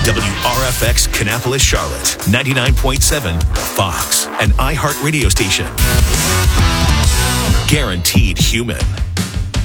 WRFX Kannapolis, Charlotte, 99.7 Fox, an iHeart radio station. Guaranteed human.